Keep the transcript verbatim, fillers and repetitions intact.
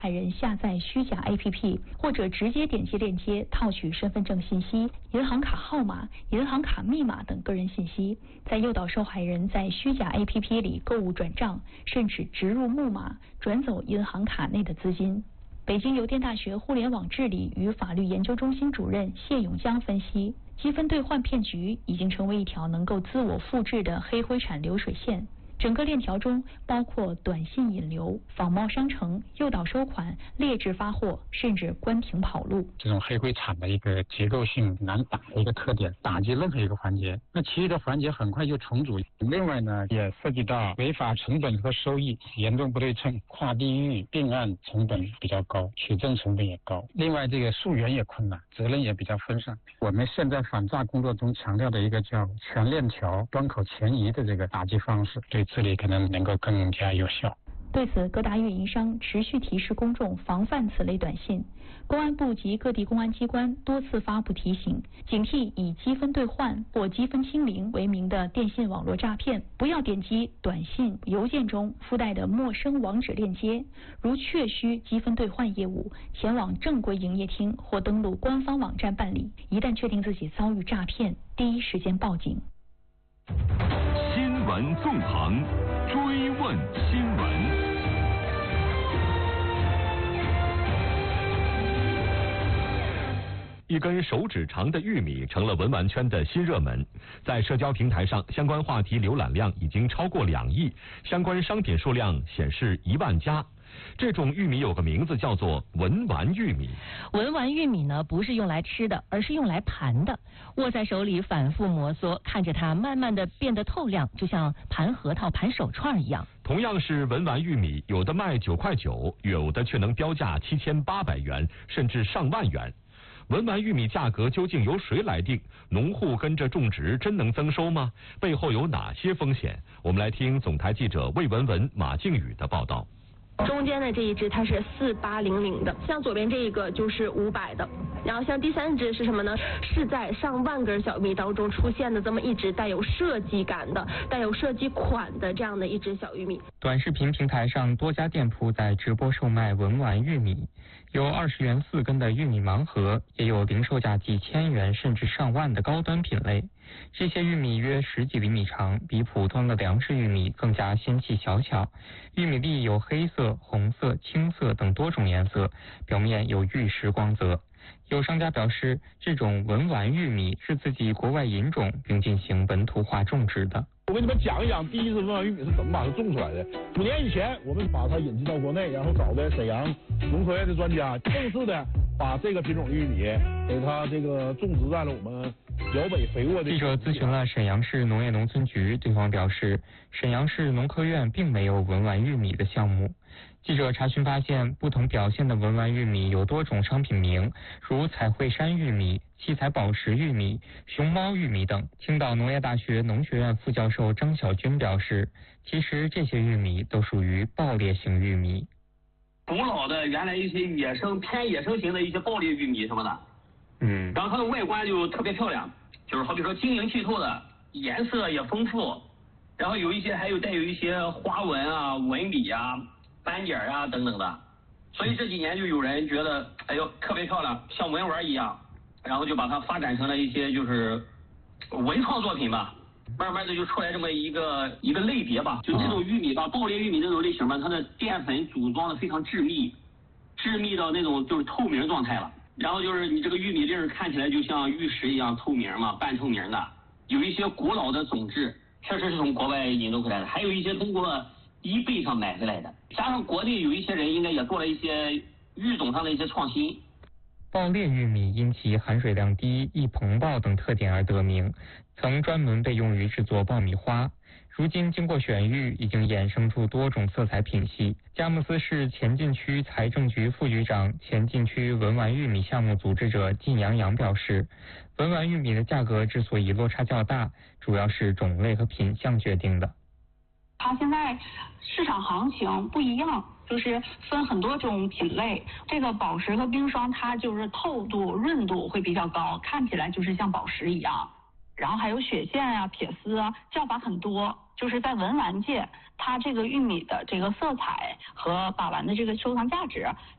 害人下载虚假 A P P 或者直接点击链接套取身份证信息、银行卡号码、银行卡密码等个人信息，再诱导受害人在虚假 A P P 里购物转账，甚至植入木马转走银行卡内的资金。北京邮电大学互联网治理与法律研究中心主任谢永江分析，积分兑换骗局已经成为一条能够自我复制的黑灰产流水线。整个链条中包括短信引流、仿冒商城、诱导收款、劣质发货，甚至关停跑路。 这种黑灰产的一个结构性难打的一个特点，打击任何一个环节，那其余的环节很快就重组。另外呢，也涉及到违法成本和收益严重不对称，跨地域并案成本比较高，取证成本也高。另外，这个溯源也困难，责任也比较分散。我们现在反诈工作中强调的一个叫全链条、端口前移的这个打击方式，对治理可能能够更加有效。 对此，各大运营商持续提示公众防范此类短信。公安部及各地公安机关多次发布提醒，警惕以积分兑换或积分清零为名的电信网络诈骗，不要点击短信、邮件中附带的陌生网址链接。如确需积分兑换业务，前往正规营业厅或登录官方网站办理。一旦确定自己遭遇诈骗，第一时间报警。 新闻纵横，追问新闻。一根手指长的玉米成了文玩圈的新热门，在社交平台上，相关话题浏览量已经超过两亿，相关商品数量显示一万家。这种玉米有个名字叫做文玩玉米。 文玩玉米呢，不是用来吃的，而是用来盘的。握在手里反复摩挲，看着它慢慢的变得透亮，就像盘核桃、盘手串一样。 同样是文玩玉米，有的卖九块九，有的却能标价七千八百元，甚至上万元。文玩玉米价格究竟由谁来定？农户跟着种植真能增收吗？背后有哪些风险？我们来听总台记者魏文文、马靖宇的报道。 中间的这一只它是四八零零的，像左边这一个就是五百的，然后像第三只是什么呢？是在上万根小玉米当中出现的这么一只带有设计感的、带有设计款的这样的一只小玉米。 短视频平台上多家店铺在直播售卖文玩玉米，有二十元四根的玉米盲盒，也有零售价几千元甚至上万的高端品类。这些玉米约十几厘米长，比普通的粮食玉米更加纤细小巧。玉米粒有黑色、红色、青色等多种颜色，表面有玉石光泽。有商家表示，这种文玩玉米是自己国外引种并进行本土化种植的。 我给你们讲一讲第一只文玩玉米是怎么把它种出来的。五年以前，我们把它引进到国内，然后找的沈阳农科院的专家，正式的把这个品种玉米给它这个种植在了我们辽北肥沃的。 记者咨询了沈阳市农业农村局，对方表示，沈阳市农科院并没有文玩玉米的项目。记者查询发现，不同表现的文玩玉米有多种商品名，如彩绘山玉米、七彩宝石玉米、熊猫玉米等。青岛农业大学农学院副教授张小军表示，其实这些玉米都属于爆裂型玉米。 古老的原来一些野生偏野生型的一些爆裂玉米什么的，嗯，然后它的外观就特别漂亮，就是好比说晶莹剔透的，颜色也丰富，然后有一些还有带有一些花纹啊、纹理啊、斑点啊等等的，所以这几年就有人觉得，哎呦特别漂亮，像文玩一样，然后就把它发展成了一些就是文创作品吧。慢慢的就出来这么一个一个类别吧，就这种玉米吧，爆裂玉米这种类型吧，它的淀粉组装的非常致密，致密到那种就是透明状态了。然后就是你这个玉米粒儿看起来就像玉石一样透明嘛，半透明的。有一些古老的种质，确实是从国外引入回来的，还有一些通过eBay上买回来的。加上国内有一些人应该也做了一些育种上的一些创新。 爆裂玉米因其含水量低、易膨爆等特点而得名，曾专门被用于制作爆米花。如今经过选育，已经衍生出多种色彩品系。佳木斯市前进区财政局副局长、前进区文玩玉米项目组织者靳阳阳表示，文玩玉米的价格之所以落差较大，主要是种类和品相决定的。 它现在市场行情不一样，就是分很多种品类。这个宝石和冰霜，它就是透度、润度会比较高，看起来就是像宝石一样。然后还有雪线啊、铁丝啊，叫法很多。就是在文玩界，它这个玉米的这个色彩和把玩的这个收藏价值